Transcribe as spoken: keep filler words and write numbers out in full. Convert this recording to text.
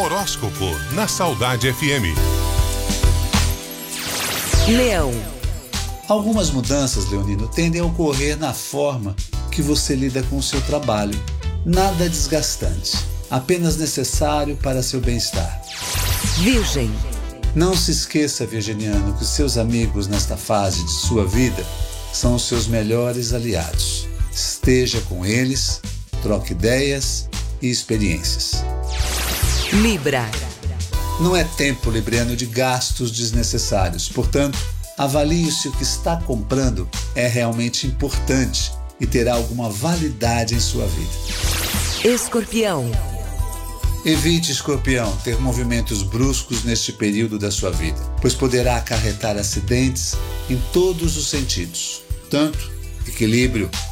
Horóscopo na Saudade F M. Leão. Algumas mudanças, leonino, tendem a ocorrer na forma que você lida com o seu trabalho. Nada desgastante, apenas necessário para seu bem-estar. Virgem. Não se esqueça, virginiano, que seus amigos nesta fase de sua vida são os seus melhores aliados. Esteja com eles, troque ideias e experiências. Libra. Não é tempo, libriano, de gastos desnecessários. Portanto, avalie se o que está comprando é realmente importante e terá alguma validade em sua vida. Escorpião. Evite, escorpião, ter movimentos bruscos neste período da sua vida, pois poderá acarretar acidentes em todos os sentidos. Portanto, equilíbrio